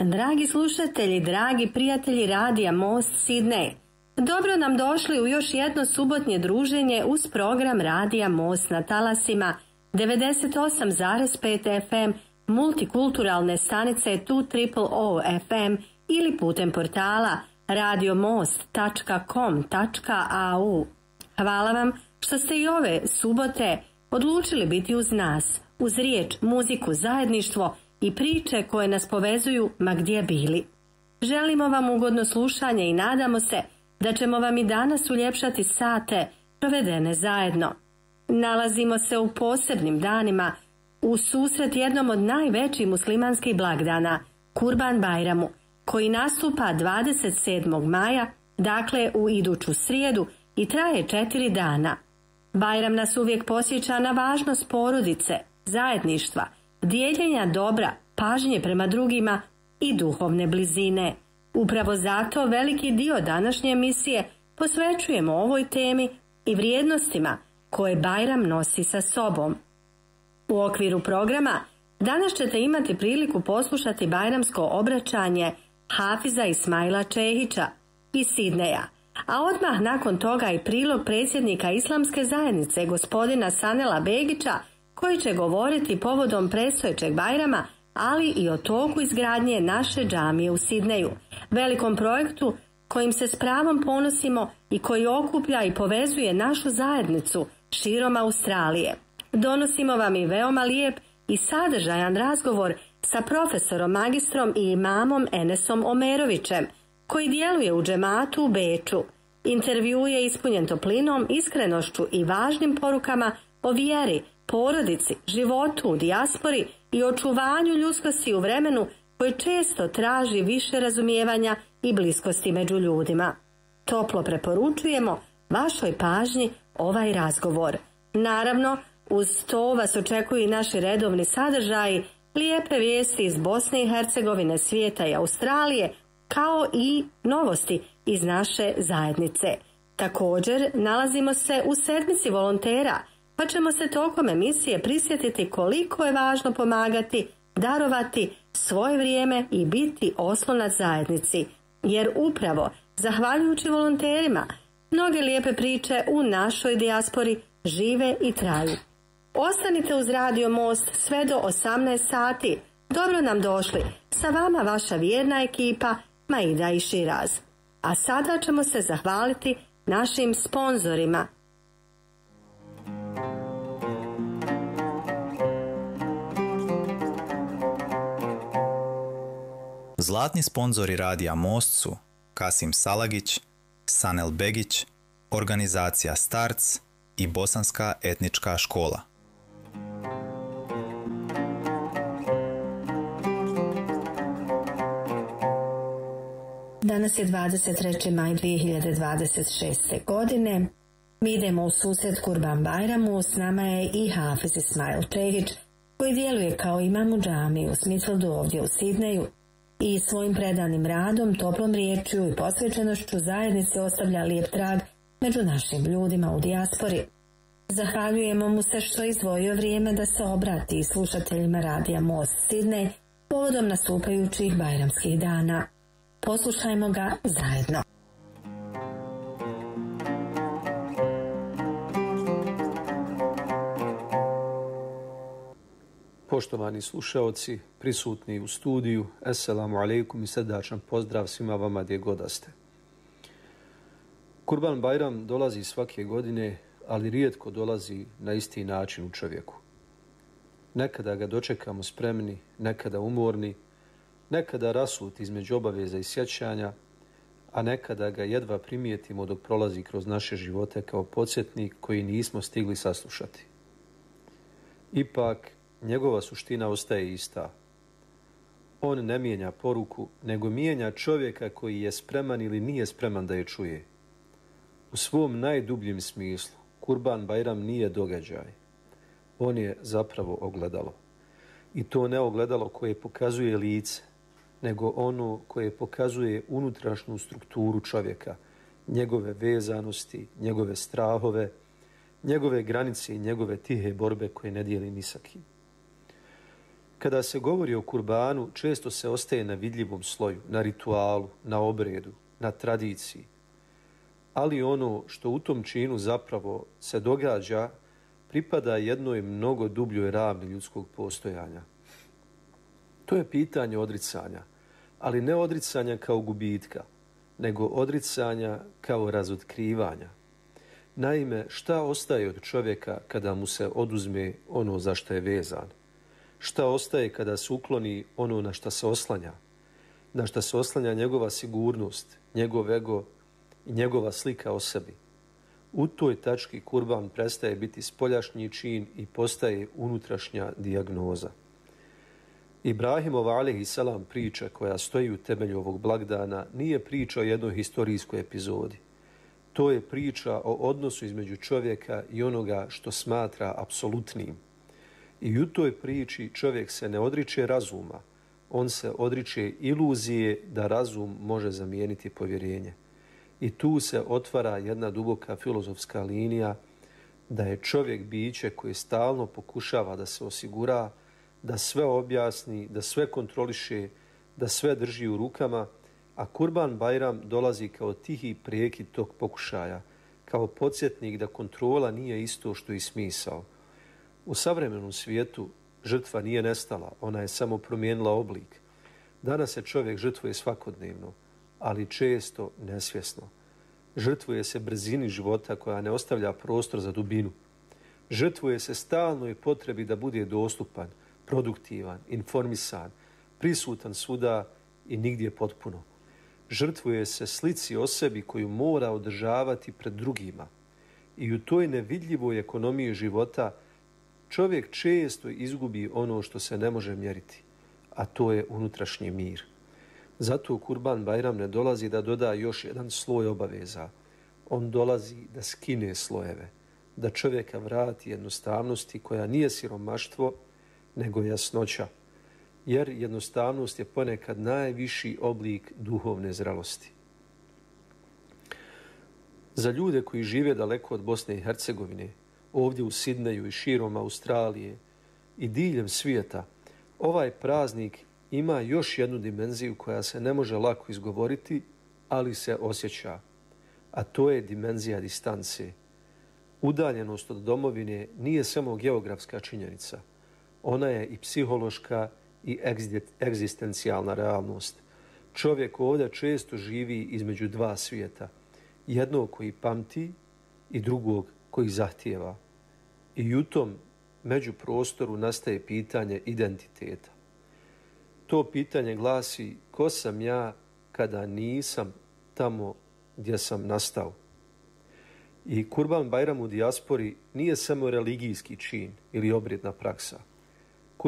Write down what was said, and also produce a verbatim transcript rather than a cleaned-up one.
Dragi slušatelji, dragi prijatelji Radija Most Sidney, dobro nam došli u još jedno subotnje druženje uz program Radija Most na talasima devedeset osam zarez pet F M multikulturalne stanice dva triple O F M ili putem portala radiomost tačka com tačka A U. Hvala vam što ste i ove subote odlučili biti uz nas, uz riječ, muziku, zajedništvo i priče koje nas povezuju ma gdje bili. Želimo vam ugodno slušanje i nadamo se da ćemo vam i danas uljepšati sate provedene zajedno. Nalazimo se u posebnim danima u susret jednom od najvećih muslimanskih blagdana, Kurban Bajramu, koji nastupa dvadeset sedmog maja, dakle u iduću srijedu i traje četiri dana. Bajram nas uvijek podsjeća na važnost porodice, zajedništva, dijeljenja dobra, pažnje prema drugima i duhovne blizine. Upravo zato veliki dio današnje emisije posvećujemo ovoj temi i vrijednostima koje Bajram nosi sa sobom. U okviru programa danas ćete imati priliku poslušati bajramsko obraćanje Hafiza Ismaila Čehića iz Sidneja, a odmah nakon toga i prilog predsjednika Islamske zajednice gospodina Sanela Begića, koji će govoriti povodom predstojećeg Bajrama, ali i o toku izgradnje naše džamije u Sidneju, velikom projektu kojim se s pravom ponosimo i koji okuplja i povezuje našu zajednicu širom Australije. Donosimo vam i veoma lijep i sadržajan razgovor sa profesorom, magistrom i imamom Enesom Omerovićem, koji djeluje u džematu u Beču. Intervju je ispunjen toplinom, iskrenošću i važnim porukama o vjeri, porodici, životu u dijaspori i očuvanju ljudskosti u vremenu koje često traži više razumijevanja i bliskosti među ljudima. Toplo preporučujemo vašoj pažnji ovaj razgovor. Naravno, uz to vas očekuju i naši redovni sadržaji, lijepe vijesti iz Bosne i Hercegovine, svijeta i Australije, kao i novosti iz naše zajednice. Također, nalazimo se u sedmici volontera, pa ćemo se tokom emisije prisjetiti koliko je važno pomagati, darovati svoje vrijeme i biti oslonac zajednici, jer upravo, zahvaljujući volonterima, mnoge lijepe priče u našoj dijaspori žive i traju. Ostanite uz Radio Most sve do osamnaest sati. Dobro nam došli. Sa vama vaša vjerna ekipa Maida i Širaz. A sada ćemo se zahvaliti našim sponzorima. Zlatni sponzori Radija Most su Kasim Salagić, Sanel Begić, organizacija Starc i Bosanska etnička škola. Danas je dvadeset treći maj dvije hiljade dvadeset šeste. godine. Mi idemo u susret Kurban Bajramu, s nama je i Hafiz Ismail Čehić, koji djeluje kao imam u džamiji u Smithfieldu ovdje u Sidneju i svojim predanim radom, toplom riječju i posvećenošću zajednici ostavlja lijep trag među našim ljudima u dijaspori. Zahvaljujemo mu se što je izdvojio vrijeme da se obrati slušateljima Radija Most Sidney povodom nastupajućih bajramskih dana. Poslušajmo ga zajedno. Poštovani slušaoci, prisutni u studiju, assalamu alaikum i srdačan pozdrav svima vama gdje god ste. Kurban Bajram dolazi svake godine, ali rijetko dolazi na isti način u čovjeku. Nekada ga dočekamo spremni, nekada umorni, nekada rasuti između obaveza i sjećanja, a nekada ga jedva primijetimo dok prolazi kroz naše živote kao podsjetnik koji nismo stigli saslušati. Ipak, njegova suština ostaje ista. On ne mijenja poruku, nego mijenja čovjeka koji je spreman ili nije spreman da je čuje. U svom najdubljem smislu, Kurban Bajram nije događaj. On je zapravo ogledalo. I to ne ogledalo koje pokazuje lice, nego ono koje pokazuje unutrašnju strukturu čovjeka, njegove vezanosti, njegove strahove, njegove granice i njegove tihe borbe koje ne dijeli ni sa kim. Kada se govori o kurbanu, često se ostaje na vidljivom sloju, na ritualu, na obredu, na tradiciji. Ali ono što u tom činu zapravo se događa, pripada jednoj mnogo dubljoj ravni ljudskog postojanja. To je pitanje odricanja, ali ne odricanja kao gubitka, nego odricanja kao razotkrivanja. Naime, šta ostaje od čovjeka kada mu se oduzme ono za što je vezan? Šta ostaje kada se ukloni ono na šta se oslanja? Na šta se oslanja njegova sigurnost, njegov ego i njegova slika o sebi? U toj tački kurban prestaje biti spoljašnji čin i postaje unutrašnja dijagnoza. Ibrahimova alejhi selam priča koja stoji u temelju ovog blagdana nije priča o jednoj historijskoj epizodi. To je priča o odnosu između čovjeka i onoga što smatra apsolutnim. I u toj priči čovjek se ne odriče razuma, on se odriče iluzije da razum može zamijeniti povjerenje. I tu se otvara jedna duboka filozofska linija da je čovjek biće koje stalno pokušava da se osigura, da sve objasni, da sve kontroliše, da sve drži u rukama, a Kurban Bajram dolazi kao tihi prekid tog pokušaja, kao podsjetnik da kontrola nije isto što i smisao. U savremenom svijetu žrtva nije nestala, ona je samo promijenila oblik. Danas se čovjek žrtvuje svakodnevno, ali često nesvjesno. Žrtvuje se brzini života koja ne ostavlja prostor za dubinu. Žrtvuje se stalnoj potrebi da bude dostupan, produktivan, informisan, prisutan svuda i nigdje potpuno. Žrtvuje se slici o sebi koju mora održavati pred drugima. I u toj nevidljivoj ekonomiji života čovjek često izgubi ono što se ne može mjeriti, a to je unutrašnji mir. Zato Kurban Bajram ne dolazi da doda još jedan sloj obaveza. On dolazi da skine slojeve, da čovjeka vrati jednostavnosti koja nije siromaštvo, nego jasnoća. Jer jednostavnost je ponekad najviši oblik duhovne zrelosti. Za ljude koji žive daleko od Bosne i Hercegovine, ovdje u Sidneju i širom Australije i diljem svijeta, ovaj praznik ima još jednu dimenziju koja se ne može lako izgovoriti, ali se osjeća, a to je dimenzija distance. Udaljenost od domovine nije samo geografska činjenica, ona je i psihološka i egzistencijalna realnost. Čovjek ovdje često živi između dva svijeta, jednog koji pamti i drugog koji zahtijeva. I u tom međuprostoru nastaje pitanje identiteta. To pitanje glasi: ko sam ja kada nisam tamo gdje sam nastao? I Kurban Bajram u dijaspori nije samo religijski čin ili obredna praksa.